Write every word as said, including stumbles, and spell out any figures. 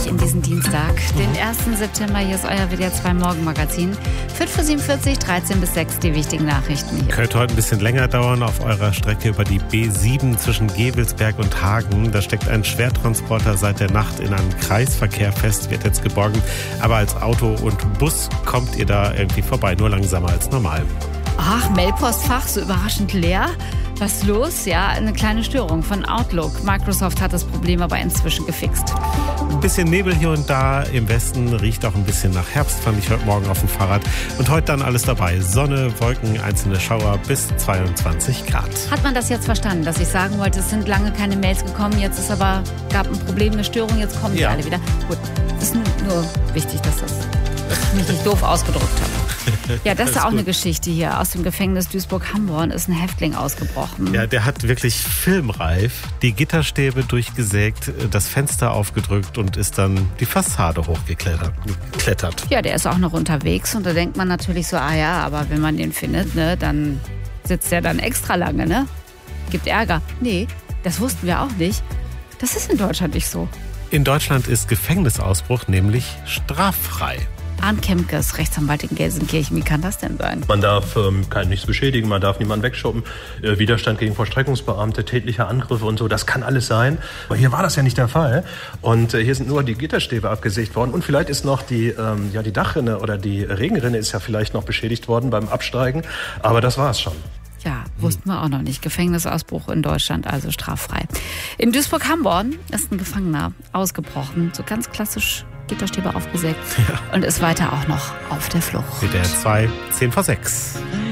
euch in diesen Dienstag, den ersten September. Hier ist euer W D R zwei Morgenmagazin. Viertel vor siebenundvierzig, dreizehn bis sechs, die wichtigen Nachrichten hier. Könnte heute ein bisschen länger dauern auf eurer Strecke über die B sieben zwischen Gevelsberg und Hagen. Da steckt ein Schwertransporter seit der Nacht in einem Kreisverkehr fest, wird jetzt geborgen. Aber als Auto und Bus kommt ihr da irgendwie vorbei, nur langsamer als normal. Ach, Mailpostfach, so überraschend leer. Was ist los? Ja, eine kleine Störung von Outlook. Microsoft hat das Problem aber inzwischen gefixt. Ein bisschen Nebel hier und da. Im Westen riecht auch ein bisschen nach Herbst, fand ich heute Morgen auf dem Fahrrad. Und heute dann alles dabei. Sonne, Wolken, einzelne Schauer bis zweiundzwanzig Grad. Hat man das jetzt verstanden, dass ich sagen wollte, es sind lange keine Mails gekommen, jetzt ist aber, gab ein Problem, eine Störung, jetzt kommen die Ja. alle wieder. Gut, es ist nur, nur wichtig, dass, das, dass ich mich nicht doof ausgedrückt habe. Ja, das ist Alles auch eine gut. Geschichte hier. Aus dem Gefängnis Duisburg-Hamborn ist ein Häftling ausgebrochen. Ja, der hat wirklich filmreif die Gitterstäbe durchgesägt, das Fenster aufgedrückt und ist dann die Fassade hochgeklettert. Geklettert. Ja, der ist auch noch unterwegs und da denkt man natürlich so, ah ja, aber wenn man den findet, ne, dann sitzt der dann extra lange, ne? Gibt Ärger. Nee, das wussten wir auch nicht. Das ist in Deutschland nicht so. In Deutschland ist Gefängnisausbruch nämlich straffrei. Arndt Kemke ist Rechtsanwalt in Gelsenkirchen. Wie kann das denn sein? Man darf ähm, kein nichts beschädigen, man darf niemanden wegschoppen. Äh, Widerstand gegen Vollstreckungsbeamte, tätliche Angriffe und so, das kann alles sein. Aber hier war das ja nicht der Fall. Und äh, hier sind nur die Gitterstäbe abgesägt worden. Und vielleicht ist noch die, ähm, ja, die Dachrinne oder die Regenrinne ist ja vielleicht noch beschädigt worden beim Absteigen. Aber das war's schon. Ja, wussten wir auch noch nicht. Gefängnisausbruch in Deutschland, also straffrei. In Duisburg-Hamborn ist ein Gefangener ausgebrochen. So ganz klassisch Gitterstäbe aufgesägt. Ja. Und ist weiter auch noch auf der Flucht. W D R zwei, zehn vor sechs.